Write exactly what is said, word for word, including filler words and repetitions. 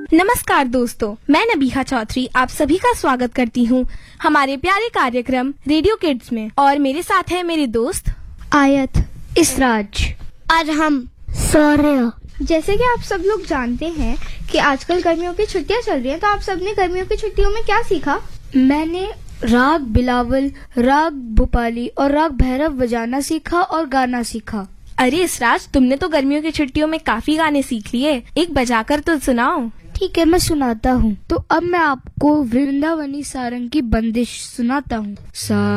नमस्कार दोस्तों, मैं नबीहा चौधरी आप सभी का स्वागत करती हूँ हमारे प्यारे कार्यक्रम रेडियो किड्स में। और मेरे साथ है मेरे दोस्त आयत, इसराज और हम सौर्य। जैसे कि आप सब लोग जानते हैं कि आजकल गर्मियों की छुट्टियां चल रही हैं, तो आप सबने गर्मियों की छुट्टियों में क्या सीखा? मैंने राग बिलावल, राग भोपाली और राग भैरव बजाना सीखा और गाना सीखा। अरे इसराज, तुमने तो गर्मियों की छुट्टियों में काफी गाने सीख लिए, एक बजाकर तो सुनाओ। ठीक है, मैं सुनाता हूँ। तो अब मैं आपको वृंदावनी सारंग की बंदिश सुनाता हूँ। सा